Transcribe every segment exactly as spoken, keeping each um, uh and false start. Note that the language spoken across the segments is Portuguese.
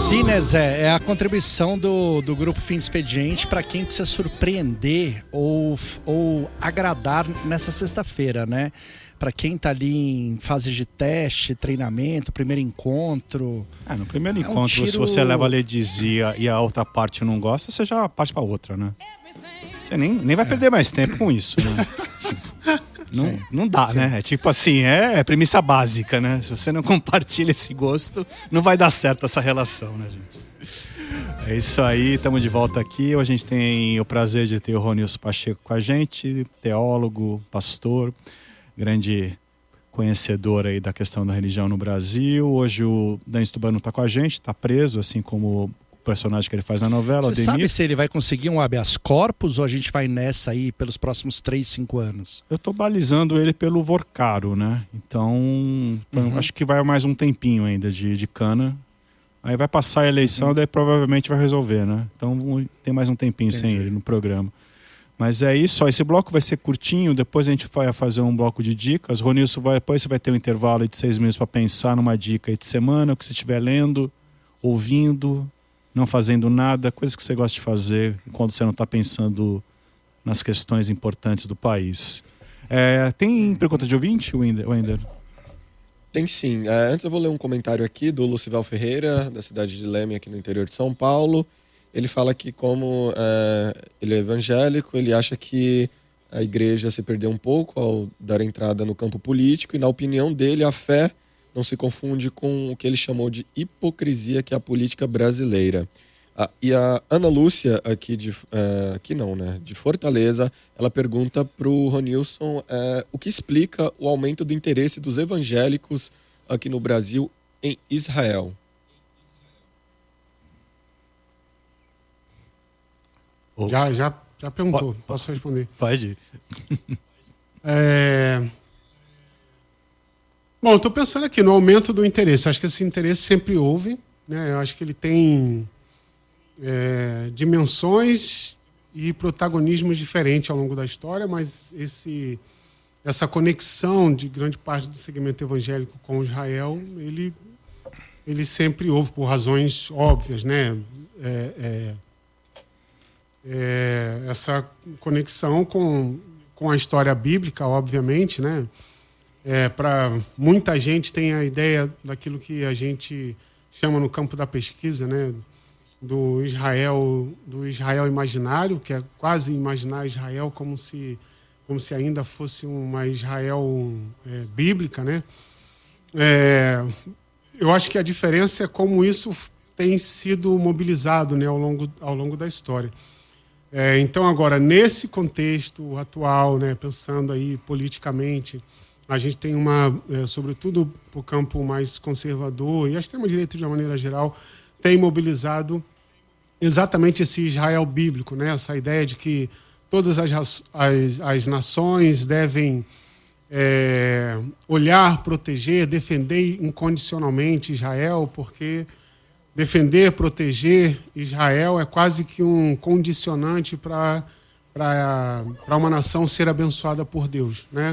assim, né, Zé? É a contribuição do, do Grupo Fim de Expediente para quem precisa surpreender ou, ou agradar nessa sexta-feira, né? Para quem tá ali em fase de teste, treinamento, primeiro encontro. É, no primeiro é encontro, um tiro... se você leva a ledesia e a outra parte não gosta, você já parte para outra, né? Você nem, nem vai é. perder mais tempo com isso, né? Não, não dá, Sim. né? É tipo assim, é, é premissa básica, né? Se você não compartilha esse gosto, não vai dar certo essa relação, né, gente? É isso aí, estamos de volta aqui. Hoje a gente tem o prazer de ter o Ronilson Pacheco com a gente, teólogo, pastor, grande conhecedor aí da questão da religião no Brasil. Hoje o Denis Tubano está com a gente, está preso, assim como o personagem que ele faz na novela. Você sabe se ele vai conseguir um habeas corpus ou a gente vai nessa aí pelos próximos três, cinco anos? Eu tô balizando ele pelo Vorcaro, né? Então, então uhum. acho que vai mais um tempinho ainda de, de cana. Aí vai passar a eleição, uhum. daí provavelmente vai resolver, né? Então tem mais um tempinho Entendi. sem ele no programa. Mas é isso, ó, esse bloco vai ser curtinho, depois a gente vai fazer um bloco de dicas. Ronilson, vai, depois você vai ter um intervalo de seis minutos para pensar numa dica aí de semana, o que você estiver lendo, ouvindo, não fazendo nada, coisas que você gosta de fazer quando você não está pensando nas questões importantes do país. É, tem pergunta de ouvinte, Wender? Tem sim. É, antes eu vou ler um comentário aqui do Lucival Ferreira, da cidade de Leme, aqui no interior de São Paulo. Ele fala que como é, ele é evangélico, ele acha que a igreja se perdeu um pouco ao dar entrada no campo político e, na opinião dele, a fé não se confunde com o que ele chamou de hipocrisia, que é a política brasileira. Ah, e a Ana Lúcia, aqui de é, aqui não, né, de Fortaleza, ela pergunta para o Ronilson é, o que explica o aumento do interesse dos evangélicos aqui no Brasil em Israel. Já, já, já perguntou, posso responder? Pode. É... Bom, estou pensando aqui no aumento do interesse. Acho que esse interesse sempre houve, né? Eu acho que ele tem é, dimensões e protagonismos diferentes ao longo da história, mas esse, essa conexão de grande parte do segmento evangélico com Israel, ele, ele sempre houve por razões óbvias, né? É, é, É, essa conexão com, com a história bíblica, obviamente, né? É, para muita gente tem a ideia daquilo que a gente chama no campo da pesquisa, né? Do Israel, do Israel imaginário, que é quase imaginar Israel como se, como se ainda fosse uma Israel é, bíblica, né? É, eu acho que a diferença é como isso tem sido mobilizado, né, ao longo, ao longo da história. É, então, agora, nesse contexto atual, né, pensando aí politicamente, a gente tem uma, é, sobretudo para o campo mais conservador, e a extrema-direita, de uma maneira geral, tem mobilizado exatamente esse Israel bíblico, né, essa ideia de que todas as, as, as nações devem é, olhar, proteger, defender incondicionalmente Israel, porque defender, proteger Israel é quase que um condicionante para para uma nação ser abençoada por Deus, né?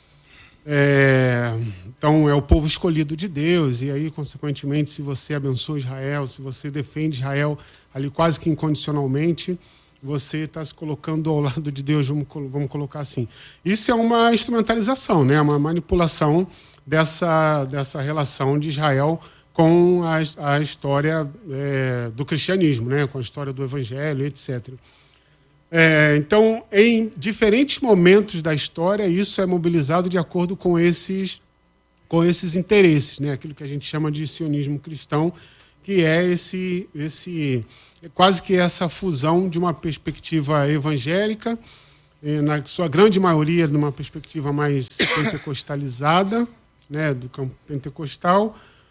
É, então é o povo escolhido de Deus, e aí, consequentemente, se você abençoa Israel, se você defende Israel ali quase que incondicionalmente, você está se colocando ao lado de Deus, vamos, vamos colocar assim. Isso é uma instrumentalização, né? Uma manipulação dessa, dessa relação de Israel com a, a história é, do cristianismo, né? Com a história do evangelho, etcétera. É, então, em diferentes momentos da história, isso é mobilizado de acordo com esses, com esses interesses, né? Aquilo que a gente chama de sionismo cristão, que é esse, esse, quase que essa fusão de uma perspectiva evangélica, na sua grande maioria, numa perspectiva mais pentecostalizada, né? Do campo pentecostal,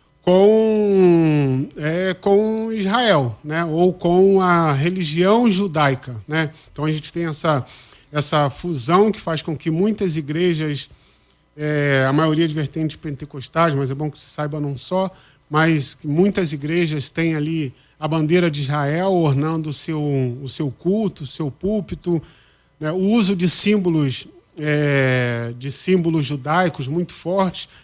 com, é, com Israel, né? Ou com a religião judaica, né? Então a gente tem essa, essa fusão que faz com que muitas igrejas, é, a maioria de vertentes pentecostais, mas é bom que se saiba não só, mas muitas igrejas têm ali a bandeira de Israel ornando o seu, o seu culto, o seu púlpito, né? O uso de símbolos, é, de símbolos judaicos muito fortes.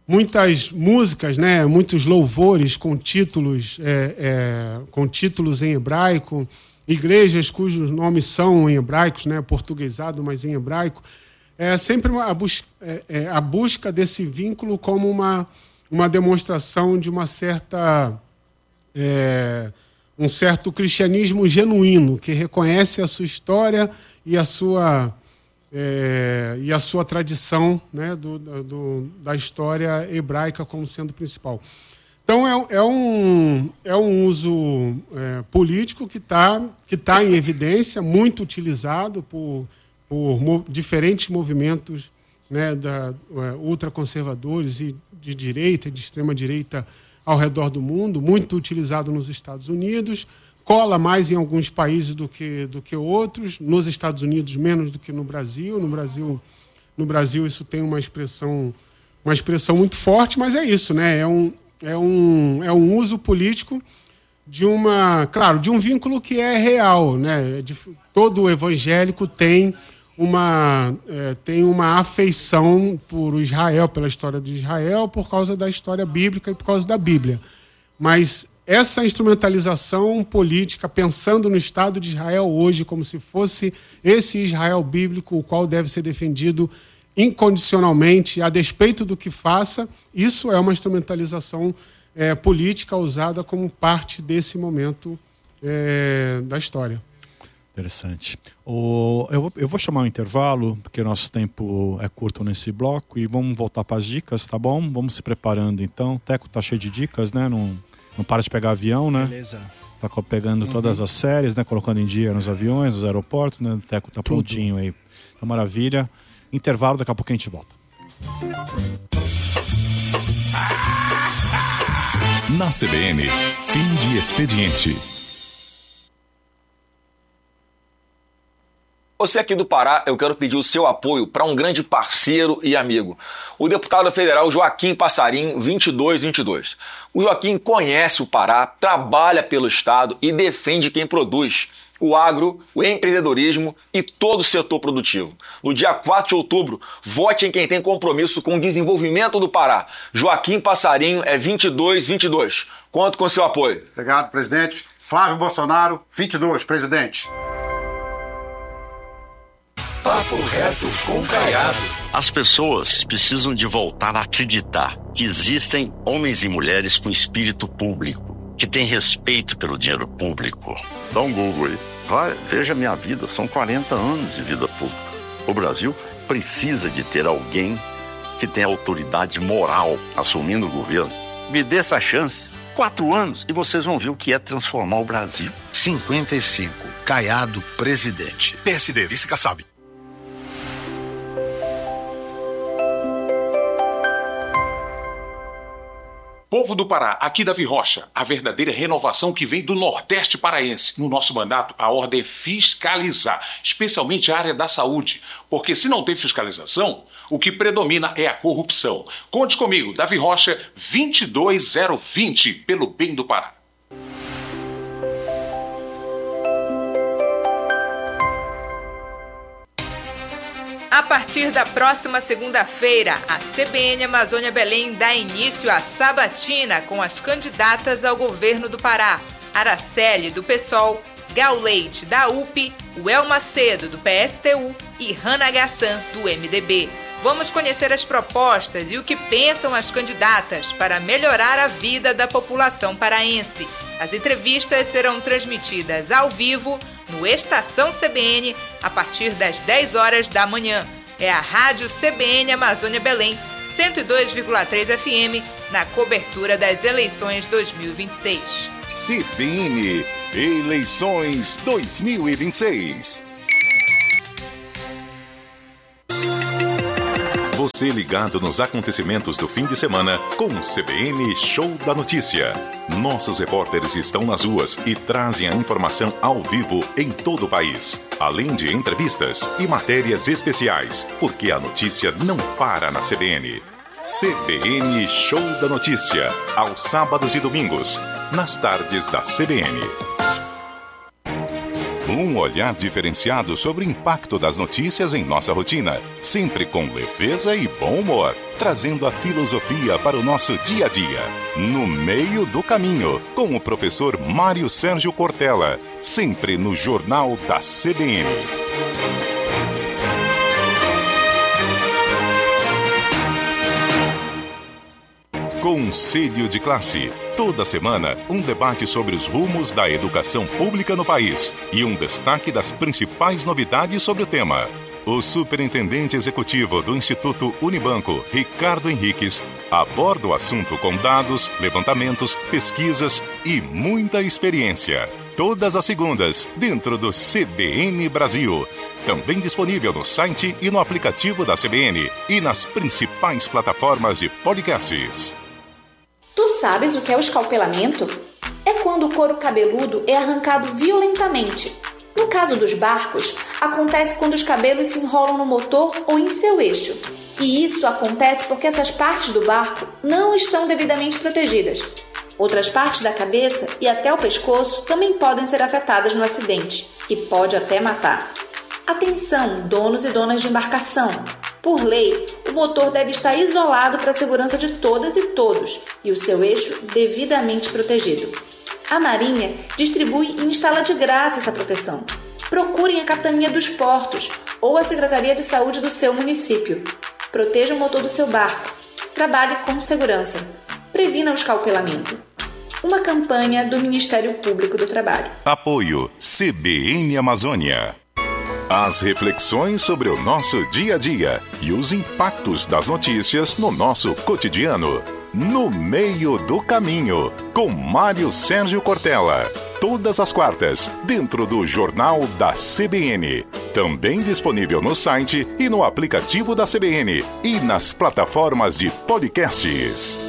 muitas músicas, né, muitos louvores com títulos, é, é, com títulos em hebraico, igrejas cujos nomes são em hebraicos, né, portuguesado, mas em hebraico. É sempre a, bus é, é, a busca desse vínculo como uma, uma demonstração de uma certa, é, um certo cristianismo genuíno, que reconhece a sua história e a sua... É, e a sua tradição, né, do, do, da história hebraica como sendo principal. Então é, é, um, é um uso é, político que está que tá em evidência, muito utilizado por, por mo diferentes movimentos, né, da, é, ultraconservadores e de direita e de extrema-direita ao redor do mundo, muito utilizado nos Estados Unidos, cola mais em alguns países do que, do que outros, nos Estados Unidos menos do que no Brasil. No Brasil, no Brasil isso tem uma expressão, uma expressão muito forte, mas é isso, né? É um, é um, é um uso político de uma, claro, de um vínculo que é real, né? De, todo evangélico tem uma, é, tem uma afeição por Israel, pela história de Israel, por causa da história bíblica e por causa da Bíblia. Mas essa instrumentalização política, pensando no Estado de Israel hoje como se fosse esse Israel bíblico, o qual deve ser defendido incondicionalmente, a despeito do que faça, isso é uma instrumentalização é, política usada como parte desse momento é, da história. Interessante. O, eu, eu vou chamar um intervalo, porque nosso tempo é curto nesse bloco, e vamos voltar para as dicas, tá bom? Vamos se preparando então. O Teco tá cheio de dicas, né? Não, não para de pegar avião, né? Beleza. Tá pegando uhum. todas as séries, né? Colocando em dia nos aviões, nos aeroportos, né? O Teco tá Tudo. prontinho aí. Tá maravilha. Intervalo, daqui a pouco a gente volta. Na C B N, fim de expediente. Você aqui do Pará, eu quero pedir o seu apoio para um grande parceiro e amigo, o deputado federal Joaquim Passarinho, vinte e dois vinte e dois. O Joaquim conhece o Pará, trabalha pelo Estado e defende quem produz, o agro, o empreendedorismo e todo o setor produtivo. No dia quatro de outubro, vote em quem tem compromisso com o desenvolvimento do Pará. Joaquim Passarinho é vinte e dois vinte e dois. Conto com seu apoio. Obrigado, presidente. Flávio Bolsonaro, vinte e dois, presidente. Papo reto com Caiado. As pessoas precisam de voltar a acreditar que existem homens e mulheres com espírito público, que têm respeito pelo dinheiro público. Dá um Google aí. Vai, veja a minha vida, são quarenta anos de vida pública. O Brasil precisa de ter alguém que tenha autoridade moral assumindo o governo. Me dê essa chance. Quatro anos e vocês vão ver o que é transformar o Brasil. cinquenta e cinco. Caiado, presidente. P S D, vice-Kassab. Povo do Pará, aqui Davi Rocha, a verdadeira renovação que vem do Nordeste paraense. No nosso mandato, a ordem é fiscalizar, especialmente a área da saúde, porque se não tem fiscalização, o que predomina é a corrupção. Conte comigo, Davi Rocha, vinte e dois zero vinte, pelo bem do Pará. A partir da próxima segunda-feira, a C B N Amazônia Belém dá início à sabatina com as candidatas ao governo do Pará. Araceli, do PSOL, Gal Leite, da U P, Uel Macedo, do P S T U e Hannah Gassan, do M D B. Vamos conhecer as propostas e o que pensam as candidatas para melhorar a vida da população paraense. As entrevistas serão transmitidas ao vivo no Estação C B N a partir das dez horas da manhã. É a Rádio C B N Amazônia Belém, cento e dois vírgula três F M, na cobertura das eleições dois mil e vinte e seis. C B N, eleições dois mil e vinte e seis. Você ligado nos acontecimentos do fim de semana com o C B N Show da Notícia. Nossos repórteres estão nas ruas e trazem a informação ao vivo em todo o país, além de entrevistas e matérias especiais, porque a notícia não para na C B N. C B N Show da Notícia, aos sábados e domingos, nas tardes da C B N. Um olhar diferenciado sobre o impacto das notícias em nossa rotina, sempre com leveza e bom humor, trazendo a filosofia para o nosso dia a dia. No Meio do Caminho, com o professor Mário Sérgio Cortella, sempre no Jornal da C B N. Conselho de Classe. Toda semana, um debate sobre os rumos da educação pública no país e um destaque das principais novidades sobre o tema. O superintendente executivo do Instituto Unibanco, Ricardo Henriques, aborda o assunto com dados, levantamentos, pesquisas e muita experiência. Todas as segundas, dentro do C B N Brasil. Também disponível no site e no aplicativo da C B N e nas principais plataformas de podcasts. Tu sabes o que é o escalpelamento? É quando o couro cabeludo é arrancado violentamente. No caso dos barcos, acontece quando os cabelos se enrolam no motor ou em seu eixo. E isso acontece porque essas partes do barco não estão devidamente protegidas. Outras partes da cabeça e até o pescoço também podem ser afetadas no acidente e pode até matar. Atenção, donos e donas de embarcação! Por lei, o motor deve estar isolado para a segurança de todas e todos e o seu eixo devidamente protegido. A Marinha distribui e instala de graça essa proteção. Procurem a Capitania dos Portos ou a Secretaria de Saúde do seu município. Proteja o motor do seu barco. Trabalhe com segurança. Previna o escalpelamento. Uma campanha do Ministério Público do Trabalho. Apoio C B N Amazônia. As reflexões sobre o nosso dia a dia e os impactos das notícias no nosso cotidiano. No Meio do Caminho, com Mário Sérgio Cortella. Todas as quartas, dentro do Jornal da C B N. Também disponível no site e no aplicativo da C B N e nas plataformas de podcasts.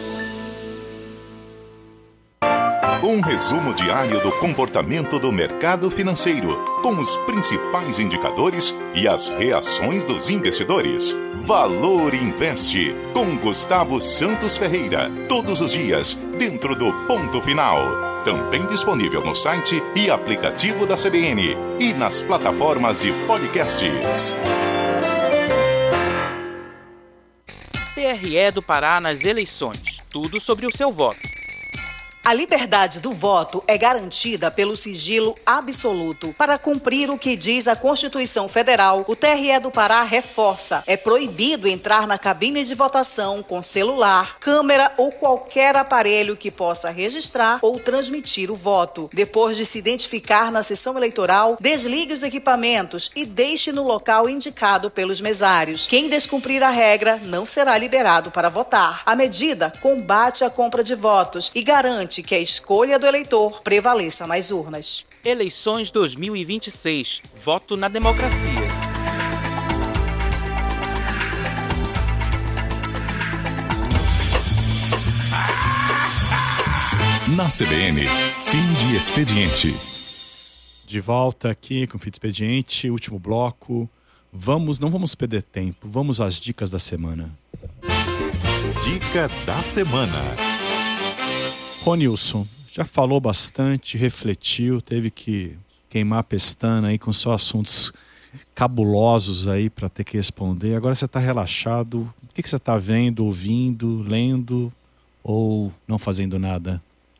Um resumo diário do comportamento do mercado financeiro, com os principais indicadores e as reações dos investidores. Valor Investe, com Gustavo Santos Ferreira, todos os dias, dentro do Ponto Final. Também disponível no site e aplicativo da C B N e nas plataformas de podcasts. T R E do Pará nas eleições. Tudo sobre o seu voto. A liberdade do voto é garantida pelo sigilo absoluto. Para cumprir o que diz a Constituição Federal, o T R E do Pará reforça: é proibido entrar na cabine de votação com celular, câmera ou qualquer aparelho que possa registrar ou transmitir o voto. Depois de se identificar na sessão eleitoral, desligue os equipamentos e deixe no local indicado pelos mesários. Quem descumprir a regra não será liberado para votar. A medida combate a compra de votos e garante que a escolha do eleitor prevaleça nas urnas. Eleições dois mil e vinte e seis. Voto na democracia. Na C B N, fim de expediente. De volta aqui com o fim de expediente, último bloco. Vamos, não vamos perder tempo, vamos às dicas da semana. Dica da semana. Ronilson, já falou bastante, refletiu, teve que queimar a pestana aí com só assuntos cabulosos aí para ter que responder. Agora você está relaxado. O que, que você está vendo, ouvindo, lendo ou não fazendo nada?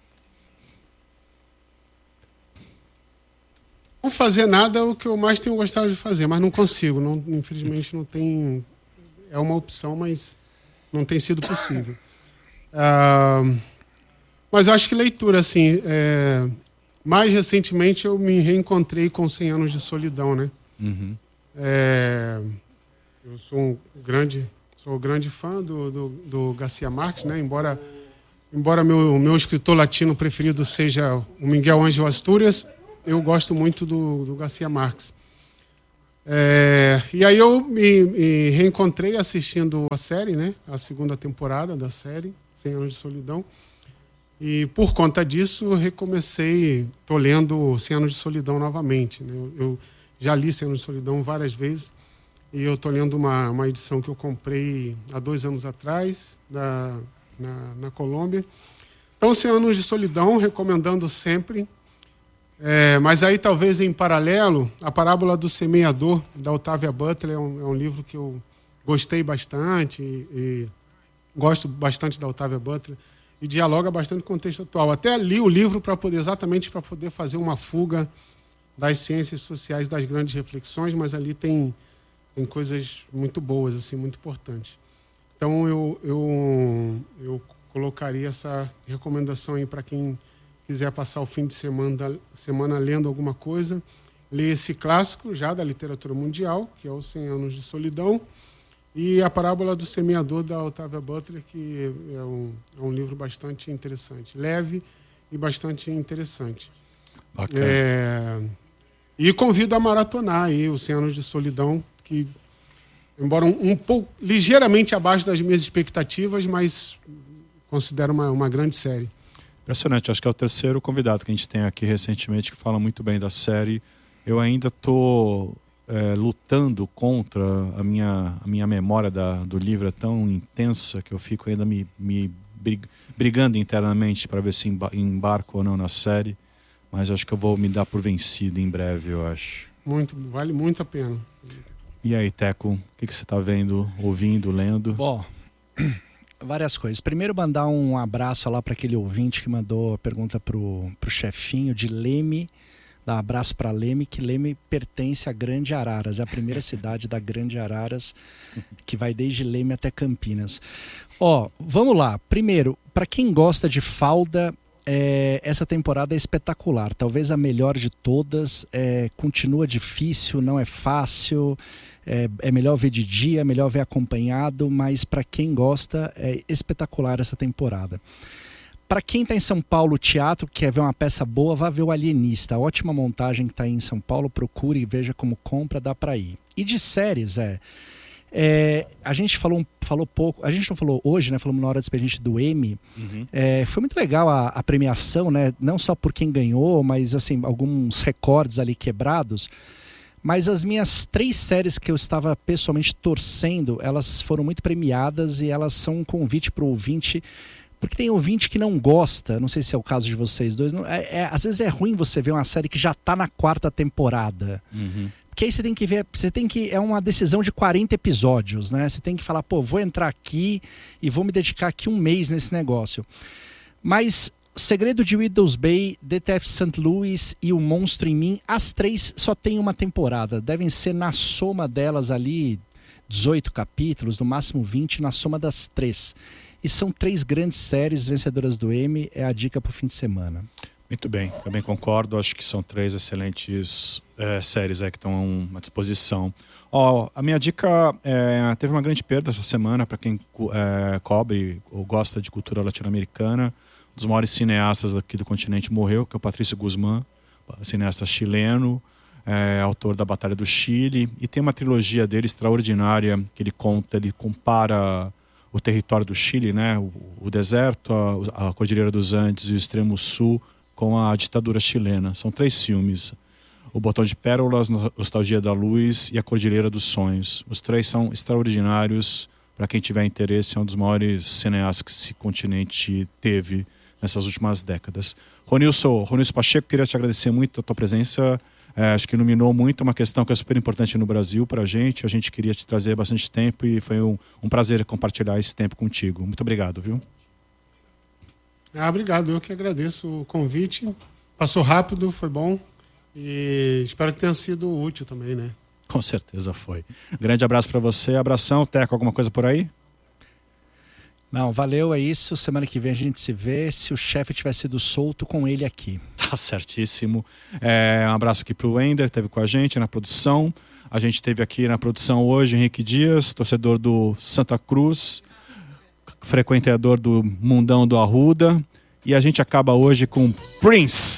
Não fazer nada é o que eu mais tenho gostado de fazer, mas não consigo. Não, infelizmente não tem... É uma opção, mas não tem sido possível. Ah... Mas eu acho que leitura, assim, é... mais recentemente eu me reencontrei com cem anos de solidão, né? Uhum. É... Eu sou um grande, sou um grande fã do, do, do Garcia Marques, né? Embora, embora meu, meu escritor latino preferido seja o Miguel Ángel Astúrias, eu gosto muito do, do Garcia Marques. É... E aí eu me, me reencontrei assistindo a série, né? A segunda temporada da série, cem anos de solidão. E por conta disso, recomecei, estou lendo cem anos de solidão novamente. Né? Eu, eu já li cem anos de solidão várias vezes e eu estou lendo uma, uma edição que eu comprei há dois anos atrás, da, na, na Colômbia. Então, cem anos de solidão, recomendando sempre. É, mas aí, talvez em paralelo, a Parábola do Semeador, da Octavia Butler, é um, é um livro que eu gostei bastante e, e gosto bastante da Octavia Butler e dialoga bastante com o contexto atual. Até li o livro para poder, exatamente para poder fazer uma fuga das ciências sociais, das grandes reflexões, mas ali tem, tem coisas muito boas, assim, muito importantes. Então, eu, eu, eu colocaria essa recomendação aí para quem quiser passar o fim de semana, semana lendo alguma coisa, ler esse clássico já da literatura mundial, que é Os cem anos de Solidão, e a Parábola do Semeador, da Octavia Butler, que é um, é um livro bastante interessante, leve e bastante interessante. É, e convido a maratonar aí Os cem anos de Solidão, que, embora um, um pouco, ligeiramente abaixo das minhas expectativas, mas considero uma, uma grande série. Impressionante, acho que é o terceiro convidado que a gente tem aqui recentemente que fala muito bem da série. Eu ainda estou é, lutando contra a minha, a minha memória da, do livro, é tão intensa que eu fico ainda me, me brigando internamente para ver se embarco ou não na série. Mas acho que eu vou me dar por vencido em breve, eu acho. Muito, vale muito a pena. E aí, Teco, o que, que você está vendo, ouvindo, lendo? Bom, várias coisas. Primeiro, mandar um abraço lá para aquele ouvinte que mandou a pergunta pro, pro chefinho de Leme. Dá um abraço para Leme, que Leme pertence à Grande Araras. É a primeira cidade da Grande Araras, que vai desde Leme até Campinas. Ó, vamos lá. Primeiro, para quem gosta de falda, é, essa temporada é espetacular. Talvez a melhor de todas. É, continua difícil, não é fácil. É, é melhor ver de dia, é melhor ver acompanhado, mas para quem gosta, é espetacular essa temporada. Para quem está em São Paulo, teatro, quer ver uma peça boa, vá ver O Alienista. A ótima montagem que está aí em São Paulo, procure e veja como compra, dá para ir. E de séries, é, é a gente falou, falou pouco, a gente não falou hoje, né? Falamos na hora do expediente do Emmy. Uhum. É, foi muito legal a, a premiação, né? Não só por quem ganhou, mas assim, alguns recordes ali quebrados. Mas as minhas três séries que eu estava pessoalmente torcendo, elas foram muito premiadas e elas são um convite para o ouvinte, porque tem ouvinte que não gosta, não sei se é o caso de vocês dois, não, é, é, às vezes é ruim você ver uma série que já está na quarta temporada. Uhum. Porque aí você tem que ver, você tem que, é uma decisão de quarenta episódios, né? Você tem que falar, pô, vou entrar aqui e vou me dedicar aqui um mês nesse negócio. Mas Segredo de Widows Bay, D T F Saint Louis e O Monstro em Mim, as três só tem uma temporada. Devem ser na soma delas ali dezoito capítulos, no máximo vinte, na soma das três. E são três grandes séries vencedoras do Emmy, é a dica para o fim de semana. Muito bem, também concordo, acho que são três excelentes é, séries é, que estão à disposição. Oh, a minha dica é, teve uma grande perda essa semana para quem é, cobre ou gosta de cultura latino-americana. Um dos maiores cineastas daqui do continente morreu, que é o Patrício Guzmán, cineasta chileno, é, autor da Batalha do Chile, e tem uma trilogia dele extraordinária que ele conta, ele compara o território do Chile, né, o, o deserto, a, a Cordilheira dos Andes e o extremo sul com a ditadura chilena. São três filmes: O Botão de Pérolas, Nostalgia da Luz e A Cordilheira dos Sonhos. Os três são extraordinários. Para quem tiver interesse, é um dos maiores cineastas que esse continente teve nessas últimas décadas. Ronilson, Ronilson Pacheco, queria te agradecer muito a tua presença. É, acho que iluminou muito uma questão que é super importante no Brasil para a gente. A gente queria te trazer bastante tempo e foi um, um prazer compartilhar esse tempo contigo. Muito obrigado, viu? Ah, obrigado, eu que agradeço o convite. Passou rápido, foi bom e espero que tenha sido útil também, né? Com certeza foi. Grande abraço para você. Abração, Teco, alguma coisa por aí? Não, valeu, é isso. Semana que vem a gente se vê. Se o chefe tiver sido solto, com ele aqui. Tá certíssimo. É, um abraço aqui pro Wender, esteve com a gente na produção. A gente teve aqui na produção hoje Henrique Dias, torcedor do Santa Cruz, frequentador do Mundão do Arruda. E a gente acaba hoje com Prince.